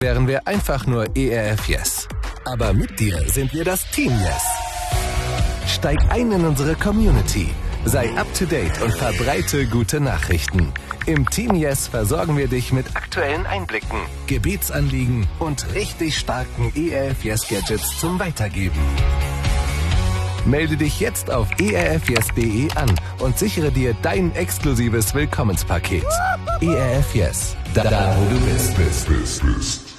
wären wir einfach nur ERF Yes. Aber mit dir sind wir das Team Yes. Steig ein in unsere Community. Sei up to date und verbreite gute Nachrichten. Im Team Yes versorgen wir dich mit aktuellen Einblicken, Gebetsanliegen und richtig starken ERF Yes Gadgets zum Weitergeben. Melde dich jetzt auf erfyes.de an und sichere dir dein exklusives Willkommenspaket. ERF Yes, da wo du bist.